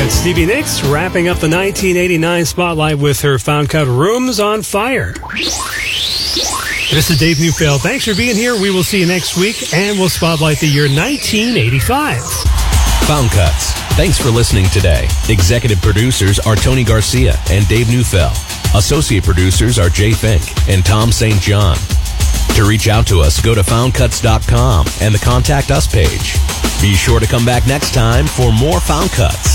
That's Stevie Nicks wrapping up the 1989 spotlight with her Found Cut Rooms on Fire. This is Dave Neufeld. Thanks for being here. We will see you next week, and we'll spotlight the year 1985. Found Cuts. Thanks for listening today. Executive producers are Tony Garcia and Dave Neufeld. Associate producers are Jay Fink and Tom St. John. To reach out to us, go to foundcuts.com and the Contact Us page. Be sure to come back next time for more Found Cuts.